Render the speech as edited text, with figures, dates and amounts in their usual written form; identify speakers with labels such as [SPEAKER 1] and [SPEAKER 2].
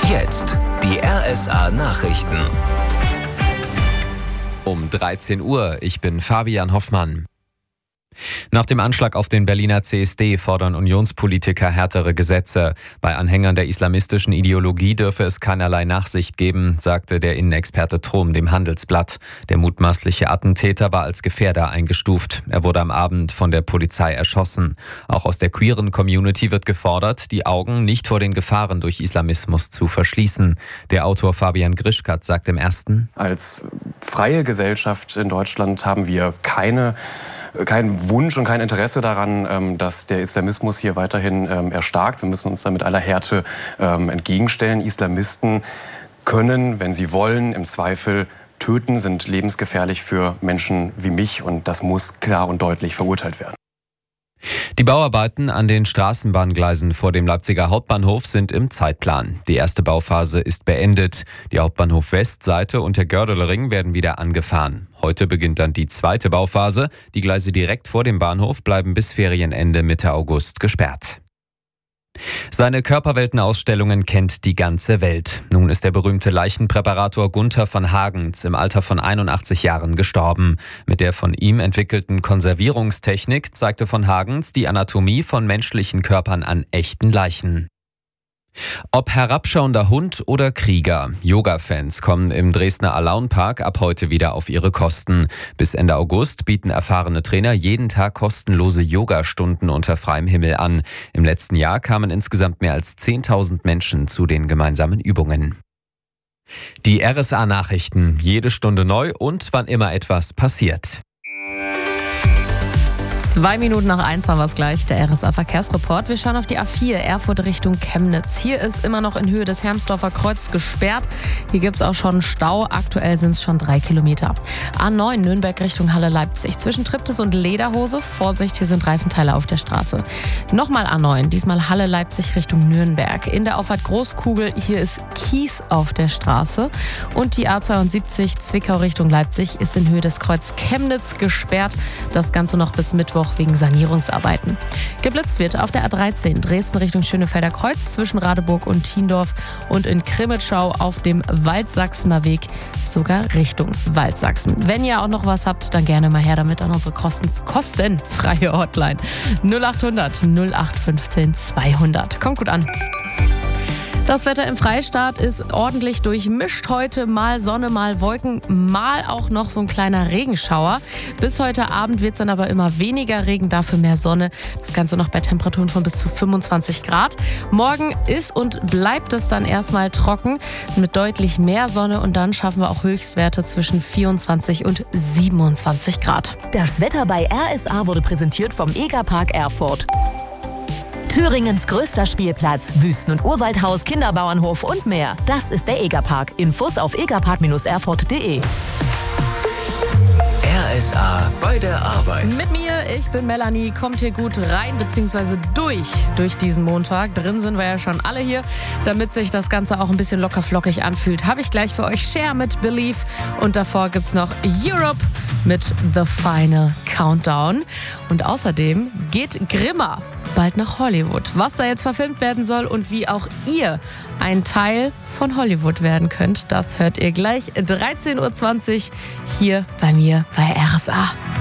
[SPEAKER 1] Jetzt die RSA Nachrichten.
[SPEAKER 2] Um 13 Uhr, ich bin Fabian Hoffmann. Nach dem Anschlag auf den Berliner CSD fordern Unionspolitiker härtere Gesetze. Bei Anhängern der islamistischen Ideologie dürfe es keinerlei Nachsicht geben, sagte der Innenexperte Trom dem Handelsblatt. Der mutmaßliche Attentäter war als Gefährder eingestuft. Er wurde am Abend von der Polizei erschossen. Auch aus der queeren Community wird gefordert, die Augen nicht vor den Gefahren durch Islamismus zu verschließen. Der Autor Fabian Grischkat sagt im Ersten:
[SPEAKER 3] Als freie Gesellschaft in Deutschland haben wir keinen Wunsch und kein Interesse daran, dass der Islamismus hier weiterhin erstarkt. Wir müssen uns da mit aller Härte entgegenstellen. Islamisten können, wenn sie wollen, im Zweifel töten, sind lebensgefährlich für Menschen wie mich und das muss klar und deutlich verurteilt werden.
[SPEAKER 2] Die Bauarbeiten an den Straßenbahngleisen vor dem Leipziger Hauptbahnhof sind im Zeitplan. Die erste Bauphase ist beendet. Die Hauptbahnhof-Westseite und der Gördelring werden wieder angefahren. Heute beginnt dann die zweite Bauphase. Die Gleise direkt vor dem Bahnhof bleiben bis Ferienende Mitte August gesperrt. Seine Körperweltenausstellungen kennt die ganze Welt. Nun ist der berühmte Leichenpräparator Gunther von Hagens im Alter von 81 Jahren gestorben. Mit der von ihm entwickelten Konservierungstechnik zeigte von Hagens die Anatomie von menschlichen Körpern an echten Leichen. Ob herabschauender Hund oder Krieger, Yoga-Fans kommen im Dresdner Alaun-Park ab heute wieder auf ihre Kosten. Bis Ende August bieten erfahrene Trainer jeden Tag kostenlose Yogastunden unter freiem Himmel an. Im letzten Jahr kamen insgesamt mehr als 10.000 Menschen zu den gemeinsamen Übungen. Die RSA-Nachrichten, jede Stunde neu und wann immer etwas passiert.
[SPEAKER 4] 1:02 haben wir es gleich, der RSA-Verkehrsreport. Wir schauen auf die A4 Erfurt Richtung Chemnitz. Hier ist immer noch in Höhe des Hermsdorfer Kreuz gesperrt. Hier gibt es auch schon Stau. Aktuell sind es schon 3 Kilometer. A9 Nürnberg Richtung Halle-Leipzig. Zwischen Triptis und Lederhose. Vorsicht, hier sind Reifenteile auf der Straße. Nochmal A9, diesmal Halle-Leipzig Richtung Nürnberg. In der Auffahrt Großkugel, hier ist Kies auf der Straße. Und die A72 Zwickau Richtung Leipzig ist in Höhe des Kreuz Chemnitz gesperrt. Das Ganze noch bis Mittwoch wegen Sanierungsarbeiten. Geblitzt wird auf der A13 Dresden Richtung Schönefelder Kreuz zwischen Radeburg und Thiendorf und in Krimitschau auf dem Waldsachsener Weg sogar Richtung Waldsachsen. Wenn ihr auch noch was habt, dann gerne mal her damit an unsere kostenfreie Hotline 0800 0815 200. Kommt gut an. Das Wetter im Freistaat ist ordentlich durchmischt. Heute mal Sonne, mal Wolken, mal auch noch so ein kleiner Regenschauer. Bis heute Abend wird es dann aber immer weniger Regen, dafür mehr Sonne. Das Ganze noch bei Temperaturen von bis zu 25 Grad. Morgen ist und bleibt es dann erstmal trocken mit deutlich mehr Sonne und dann schaffen wir auch Höchstwerte zwischen 24 und 27 Grad.
[SPEAKER 5] Das Wetter bei RSA wurde präsentiert vom Egerpark Erfurt. Thüringens größter Spielplatz, Wüsten- und Urwaldhaus, Kinderbauernhof und mehr. Das ist der Egerpark. Infos auf egerpark-erfurt.de.
[SPEAKER 1] RSA bei der Arbeit.
[SPEAKER 4] Mit mir, ich bin Melanie, kommt hier gut rein bzw. durch diesen Montag. Drin sind wir ja schon alle hier, damit sich das Ganze auch ein bisschen locker flockig anfühlt. Habe ich gleich für euch Cher mit Believe und davor gibt's noch Europe mit The Final Countdown. Und außerdem geht Grimma bald nach Hollywood. Was da jetzt verfilmt werden soll und wie auch ihr ein Teil von Hollywood werden könnt, das hört ihr gleich 13:20 Uhr hier bei mir bei RSA.